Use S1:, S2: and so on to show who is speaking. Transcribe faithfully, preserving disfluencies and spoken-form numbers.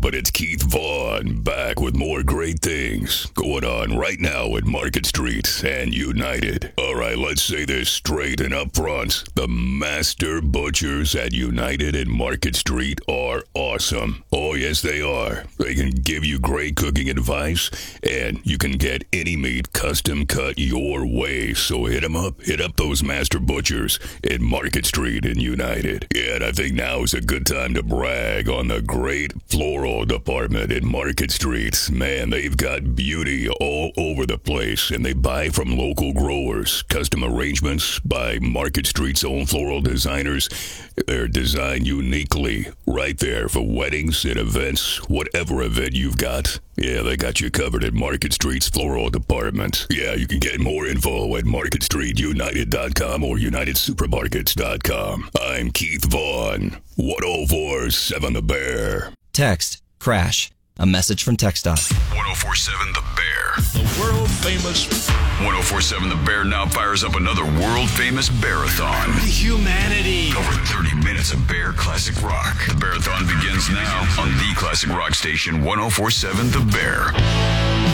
S1: but it's Keith Vaughn back with more great things going on right now at Market Street and United. All right, let's say this straight and up front. The master butchers at United and Market Street are awesome. Oh, yes, they are. They can give you great cooking advice, and you can get any meat custom cut your way. So hit them up. Hit up those master butchers at Market Street and United. Yeah, and I think now is a good time to brag on the great floral department at Market Street. Man, they've got beauty all over the place, and they buy from local growers. Custom arrangements by Market Street's own floral designers. They're designed uniquely right there for weddings and events, whatever event you've got. Yeah, they got you covered at Market Street's floral department. Yeah, you can get more info at market street united dot com or united supermarkets dot com. I'm Keith Vaughn, one oh four seven The Bear.
S2: Text, crash. A message from TxDOT.
S3: one oh four seven The Bear.
S4: The world famous.
S3: one oh four seven The Bear now fires up another world famous Bearathon.
S4: The humanity.
S3: Over thirty minutes of Bear Classic Rock. The Bearathon begins now on the Classic Rock station one oh four seven The Bear.